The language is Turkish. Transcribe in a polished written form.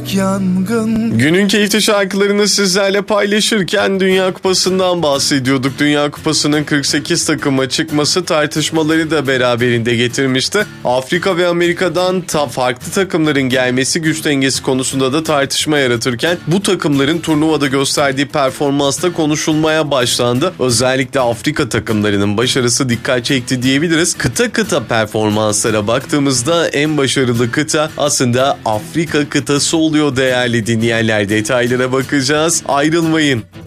büyük yangın. Günün keyifli şarkılarını sizlerle paylaşırken Dünya Kupası'ndan bahsediyorduk. Dünya Kupası'nın 48 takıma çıkması tartışmaları da beraberinde getirmişti. Afrika ve Amerika'dan farklı takımların gelmesi güç dengesi konusunda da tartışma yaratırken bu takımların turnuvada gösterdiği performans da konuşulmaya başlandı. Özellikle Afrika takımlarının başarısı dikkat çekti diyebiliriz. Kıta kıta performanslara baktığımızda en başarılı kıta aslında Afrika kıtası oluyor değerli dinleyenler. Detaylara bakacağız. Ayrılmayın.